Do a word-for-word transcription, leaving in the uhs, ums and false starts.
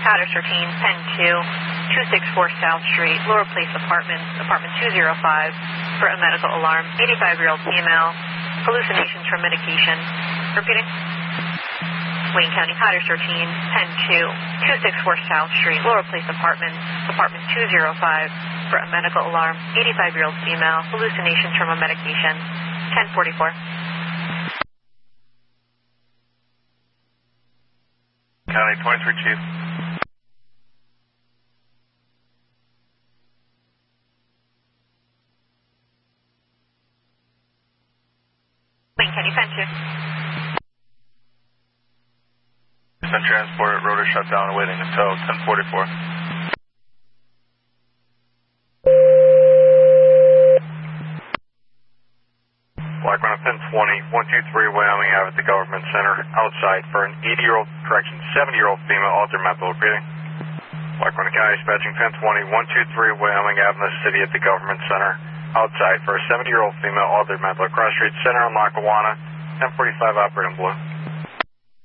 Powder thirteen, ten two, two sixty-four South Street, Lower Place Apartments, apartment two oh five, for a medical alarm. eighty-five-year-old female, hallucinations from medication. Repeating. Wayne County Powder thirteen, ten two, two sixty-four South Street, Lower Place Apartments, apartment two oh five, for a medical alarm. eighty-five-year-old female, hallucinations from a medication. ten forty-four. County twenty-three, Chief. Wayne County ten two. Been transported, rotor shut down, awaiting a tow, ten forty-four. Black Runner ten twenty, one two three Wyoming Ave at the Government Center, outside for an eighty-year-old, correction, seventy-year-old female, altered mental. Repeating. Black Runner County dispatching ten twenty, one two three Wyoming Ave in the city at the Government Center, outside for a seventy-year-old female, altered mental. Cross Street Center in Lackawanna, ten forty-five operating blue.